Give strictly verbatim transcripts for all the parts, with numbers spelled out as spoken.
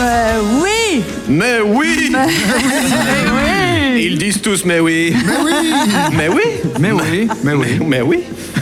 Mais oui. Mais oui. Mais oui. Ils disent tous mais oui. Mais oui. Mais oui. Mais oui. Mais oui. Mais oui.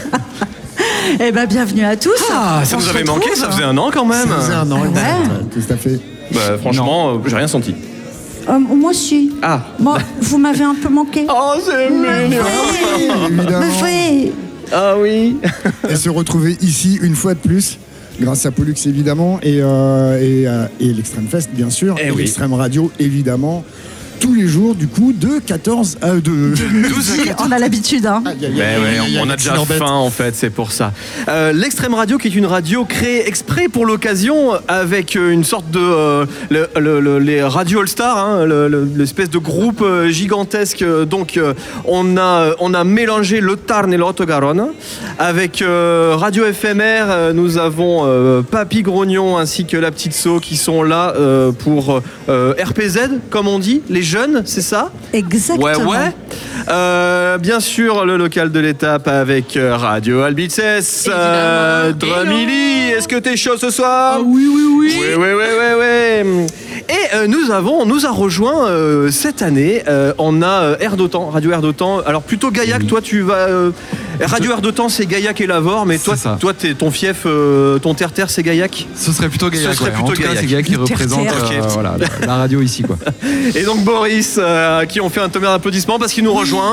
Eh ben, bienvenue à tous. Ah, ça On nous se avait retrouve. manqué, ça faisait un an quand même. Ça faisait un an, Ouais. exact. Tout à fait. Bah, franchement, euh, j'ai rien senti. Euh, moi aussi. Ah. Bon, vous m'avez un peu manqué. Oh, c'est mignon. Évidemment. Mais oui. Ah oui. Et se retrouver ici une fois de plus, grâce à Pollux évidemment, et, euh, et, euh, et l'Extrême Fest bien sûr, Eh et oui. l'Extrême Radio évidemment, tous les jours du coup de quatorze à deux. On a l'habitude, hein. Mais ouais, on a déjà faim en fait, c'est pour ça. Euh, L'Extrême Radio, qui est une radio créée exprès pour l'occasion, avec euh, une sorte de euh, le, le, le, les Radio All Star, hein, le, le, l'espèce de groupe euh, gigantesque. Donc euh, on a on a mélangé le Tarn et le Haute-Garonne avec euh, Radio F M R. Euh, nous avons euh, Papy Grognon ainsi que la Petite Sau qui sont là euh, pour euh, R P Z, comme on dit, les jeunes, c'est ça? Exactement. Ouais, ouais. Euh, bien sûr, le local de l'étape avec euh, Radio Albices. Euh, Dramilly, est-ce que t'es chaud ce soir? Ah oui, oui, oui. Oui, oui, oui, oui, oui. Et euh, nous avons, on nous a rejoint euh, cette année. Euh, on a euh, Air d'Otan, Radio Air d'Otan. Alors plutôt Gaillac, Oui. toi tu vas. Euh, Radio Air d'Otan, c'est Gaillac et Lavore, mais toi, C'est ça. toi t'es, ton fief, euh, ton terre-terre, c'est Gaillac. Ce serait plutôt Gaillac. Ce serait ouais. plutôt en tout cas, Gaillac. c'est Gaillac qui Le représente terre-terre. euh, Ok. voilà, la, la radio ici, quoi. Et donc Boris, euh, qui ont fait un tonnerre d'applaudissements parce qu'il nous rejoint.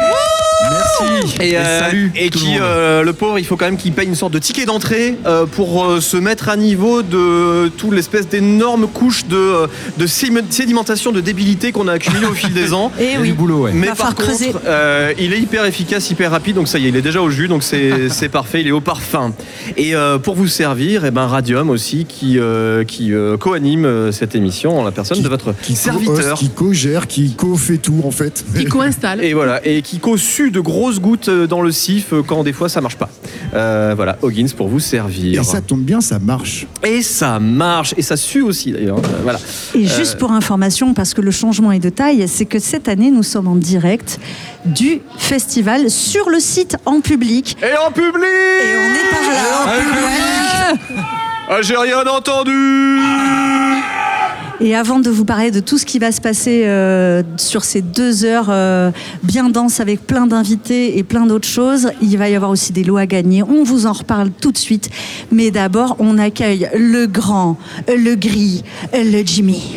Merci. Et, euh, salut. et tout le qui, monde. euh, le pauvre, il faut quand même qu'il paye une sorte de ticket d'entrée euh, pour euh, se mettre à niveau de toute l'espèce d'énorme couche de, euh, de sédiment- sédimentation, de débilité qu'on a accumulée au fil des ans. Et Il y a oui. du boulot, ouais. Mais Va par falloir contre, creuser. euh, il est hyper efficace, hyper rapide, donc ça y est, il est déjà au jus, donc c'est, c'est parfait, il est au parfum. Et euh, pour vous servir, eh ben, Radium aussi, qui, euh, qui euh, co-anime euh, cette émission en la personne Qui- de votre Qui serviteur. co-host, qui co-gère, qui co-fait tout en fait. Qui co-installe. Et voilà, et qui co-sue de grosses gouttes euh, dans le sif euh, quand des fois ça marche pas. Euh, voilà, Hoggins pour vous servir. Et ça tombe bien, ça marche. Et ça marche, et ça sue aussi d'ailleurs. Euh, voilà. Et juste pour information, parce que le changement est de taille, c'est que cette année, nous sommes en direct du festival sur le site en public. Et en public. Et on est par là. Ouais. Ah, j'ai rien entendu. Et avant de vous parler de tout ce qui va se passer euh, sur ces deux heures euh, bien denses avec plein d'invités et plein d'autres choses, il va y avoir aussi des lots à gagner. On vous en reparle tout de suite. Mais d'abord, on accueille le grand, le gris, le Jimmy.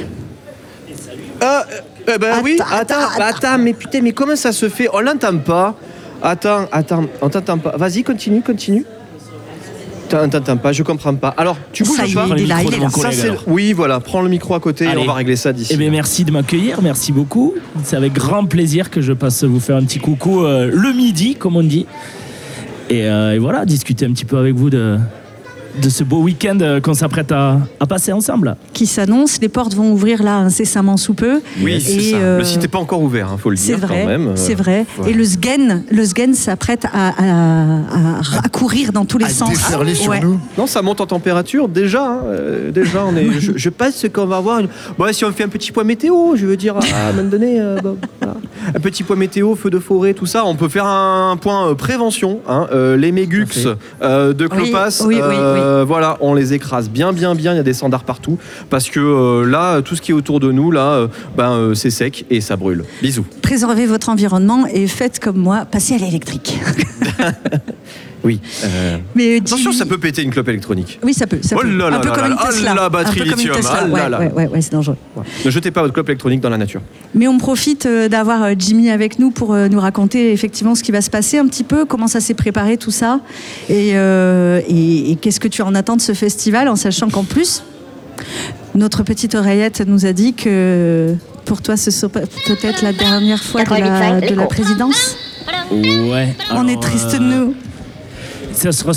Ah, euh, eh ben Attends, oui, attends, attends, attends. attends, mais putain, mais comment ça se fait? On l'entend pas. Attends, attends, on t'entend pas. Vas-y, continue, continue. On t'entend pas, je comprends pas. Alors, tu bouges Ça y est, pas? il est là, il est là. Ça, c'est- Oui, voilà, prends le micro à côté et Allez. on va régler ça d'ici. Eh bien, merci de m'accueillir, merci beaucoup. C'est avec grand plaisir que je passe vous faire un petit coucou euh, le midi, comme on dit. Et, euh, et voilà, discuter un petit peu avec vous de, de ce beau week-end euh, qu'on s'apprête à, à passer ensemble. Qui s'annonce. Les portes vont ouvrir là incessamment sous peu. Oui, c'est Et, ça. euh, Le site n'est pas encore ouvert, il faut le C'est dire vrai, quand même. c'est Euh, vrai. voilà. Et le Sgen, le Sgen s'apprête à, à, à, à courir dans tous les À sens. déferler sur Ouais. nous. Non, ça monte en température déjà. hein. Euh, déjà, on est. je, je pense qu'on va avoir une. Bon, si on fait un petit point météo, je veux dire, à un moment donné, euh, bon, voilà. un petit point météo, feu de forêt, tout ça. On peut faire un point euh, prévention. Hein. Euh, les mégux Tout à fait. euh, de Clopas, Oui, oui, oui, euh, voilà, on les écrase bien, bien, bien. Il y a des standards partout parce que euh, là, tout ce qui est autour de nous, là, euh, ben, euh, c'est sec et ça brûle. Bisous. Préservez votre environnement et faites comme moi, passez à l'électrique. Oui. Euh, Mais Attention, Jimmy- ça peut péter une clope électronique. Oui, ça peut. Ça Oh peut. là là un peu là comme là une là, Tesla. oh la batterie un peu comme une lithium, Tesla. ah ouais, là là. ouais, ouais, ouais, c'est dangereux. Ne jetez pas votre clope électronique dans la nature. Mais on profite euh, d'avoir euh, Jimmy avec nous pour euh, nous raconter effectivement ce qui va se passer un petit peu, comment ça s'est préparé tout ça, et, euh, et, et qu'est-ce que tu en attends de ce festival, en sachant qu'en plus, notre petite oreillette nous a dit que pour toi, ce sera peut-être la dernière fois de la, de la présidence. Ouais. On alors, est triste, euh, nous. Ça sera